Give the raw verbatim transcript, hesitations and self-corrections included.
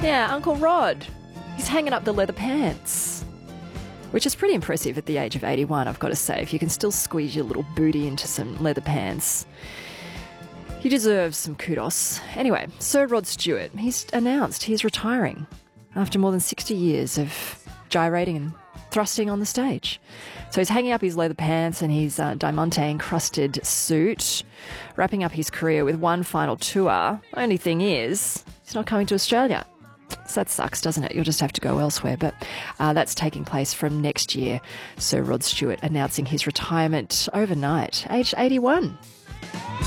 Yeah, Uncle Rod. He's hanging up the leather pants, which is pretty impressive at the age of eighty-one, I've got to say. If you can still squeeze your little booty into some leather pants, he deserves some kudos. Anyway, Sir Rod Stewart, he's announced he's retiring after more than sixty years of gyrating and thrusting on the stage. So he's hanging up his leather pants and his uh, diamante-encrusted suit, wrapping up his career with one final tour. Only thing is, he's not coming to Australia. So that sucks, doesn't it? You'll just have to go elsewhere. But uh, that's taking place from next year. Sir Rod Stewart announcing his retirement overnight, aged eighty-one.